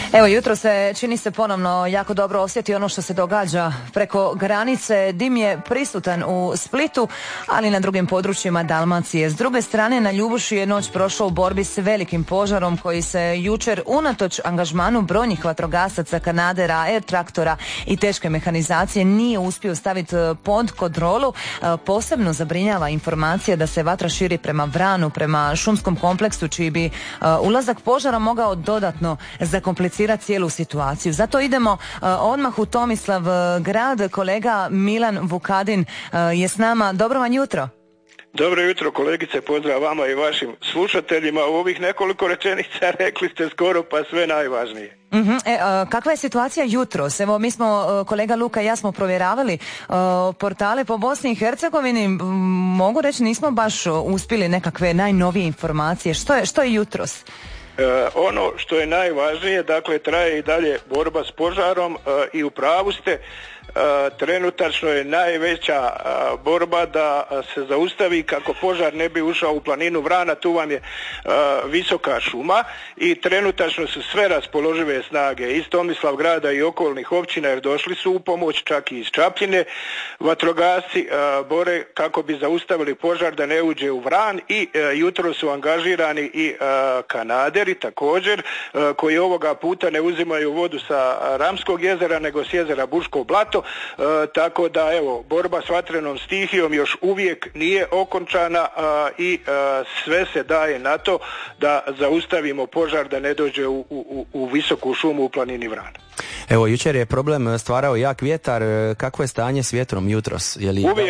Evo, jutro se čini se ponovno jako dobro osjeti ono što se događa preko granice. Dim je prisutan u Splitu, ali na drugim područjima Dalmacije. S druge strane, na Ljubuši je noć prošla u borbi s velikim požarom koji se jučer unatoč angažmanu brojnih vatrogasaca, kanadera, air traktora i teške mehanizacije nije uspio staviti pod kontrolu. Posebno zabrinjava informacija da se vatra širi prema Vranu, prema šumskom kompleksu, čiji bi ulazak požara mogao dodatno zakomplicirati cijelu situaciju. Zato idemo odmah u Tomislav grad. Kolega Milan Vukadin je s nama. Dobro vam jutro. Dobro jutro kolegice, pozdrav vama i vašim slušateljima. U ovih nekoliko rečenica rekli ste skoro pa sve najvažnije. Kakva je situacija jutros? Evo, mi smo, kolega Luka i ja smo provjeravali portale po Bosni i Hercegovini. Mogu reći, nismo baš uspjeli nekakve najnovije informacije. Što je jutros? Ono što je najvažnije, dakle, traje i dalje borba s požarom i u pravu ste. Trenutačno je najveća borba da se zaustavi kako požar ne bi ušao u planinu Vrana. Tu vam je visoka šuma i trenutačno su sve raspoložive snage iz Tomislavgrada i okolnih općina, jer došli su u pomoć, čak i iz Čapljine. Vatrogasci bore kako bi zaustavili požar da ne uđe u Vran i jutro su angažirani i kanaderi također, koji ovoga puta ne uzimaju vodu sa Ramskog jezera nego s jezera Buško Blato. Tako da evo, borba s vatrenom stihijom još uvijek nije okončana i sve se daje na to da zaustavimo požar da ne dođe u visoku šumu u planini Vrana. Evo, jučer je problem stvarao jak vjetar. Kakvo je stanje s vjetrom jutros?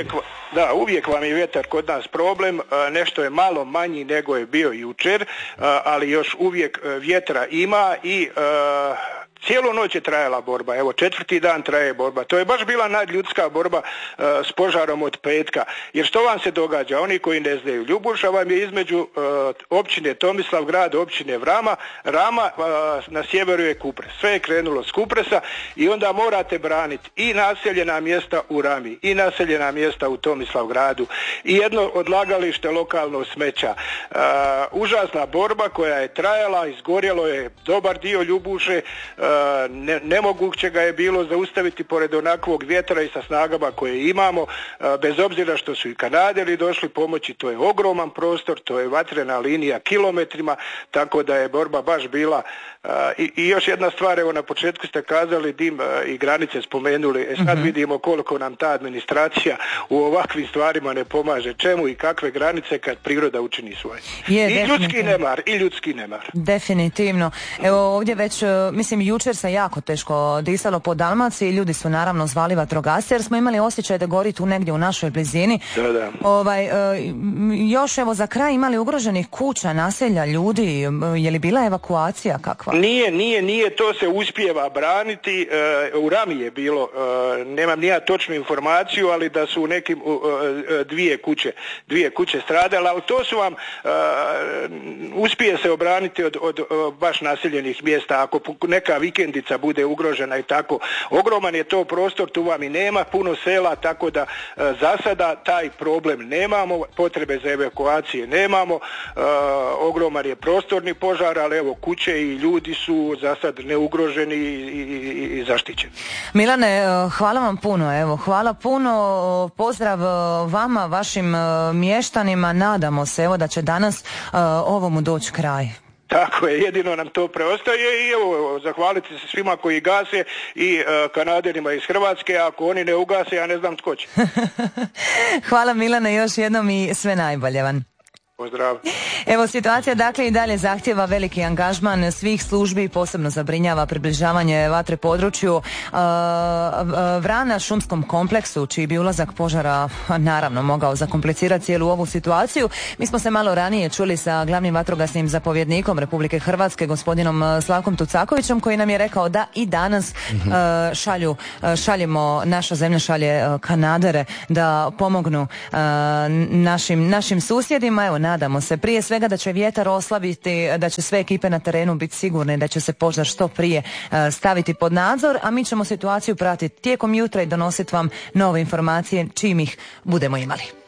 Uvijek vam je vjetar kod nas problem. Nešto je malo manji nego je bio jučer, ali još uvijek vjetra ima i cijelu noć je trajala borba. Evo, 4. dan traje borba. To je baš bila nadljudska borba s požarom od petka. Jer što vam se događa? Oni koji ne znaju, Ljubuša vam je između općine Tomislavgrad, općine Rama, na sjeveru je Kupres. Sve je krenulo s Kupresa i onda morate braniti i naseljena mjesta u Rami, i naseljena mjesta u Tomislavgradu, i jedno odlagalište lokalno smeća. Užasna borba koja je trajala, izgorjelo je dobar dio Ljubuše. Nemoguće ga je bilo zaustaviti pored onakvog vjetra i sa snagama koje imamo, bez obzira što su i kanaderi došli pomoći. To je ogroman prostor, to je vatrena linija kilometrima, tako da je borba baš bila. I još jedna stvar, evo, na početku ste kazali dim i granice spomenuli. Sad vidimo koliko nam ta administracija u ovakvim stvarima ne pomaže. Čemu i kakve granice kad priroda učini svoje. I ljudski nemar. Definitivno. Evo, ovdje već, mislim, jučer se jako teško disalo po Dalmaciji. Ljudi su naravno zvali vatrogasce jer smo imali osjećaj da gori tu negdje u našoj blizini. Da. Još evo za kraj, imali ugroženih kuća, naselja, ljudi. Je li bila evakuacija kakva? Nije, to se uspijeva braniti. U Rami je bilo, nemam ni ja točnu informaciju, ali da su u nekim dvije kuće stradale, ali to su vam uspije se obraniti od baš naseljenih mjesta. Ako neka vikendica bude ugrožena i tako, ogroman je to prostor, tu vam i nema puno sela, tako da za sada taj problem nemamo, potrebe za evakuacije nemamo, ogroman je prostorni požar, ali evo, kuće i ljudi su za sad neugroženi i zaštićeni. Milane, hvala vam puno, evo, hvala puno, pozdrav vama, vašim mještanima, nadamo se evo da će danas ovomu doći kraj. Tako je, jedino nam to preostaje i evo, zahvaliti se svima koji gase i kanaderima iz Hrvatske. Ako oni ne ugase, ja ne znam tko će. Hvala Milane još jednom i sve najbolje vam. Pozdrav. Evo, situacija dakle i dalje zahtjeva veliki angažman svih službi i posebno zabrinjava približavanje vatre području Vrana, šumskom kompleksu, čiji bi ulazak požara naravno mogao zakomplicirati cijelu ovu situaciju. Mi smo se malo ranije čuli sa glavnim vatrogasnim zapovjednikom Republike Hrvatske, gospodinom Slavkom Tucakovićem, koji nam je rekao da i danas šaljemo, naša zemlja šalje kanadere da pomognu našim susjedima. Evo, nadamo se prije svega da će vjetar oslabiti, da će sve ekipe na terenu biti sigurne, da će se požar što prije staviti pod nadzor, a mi ćemo situaciju pratiti tijekom jutra i donositi vam nove informacije čim ih budemo imali.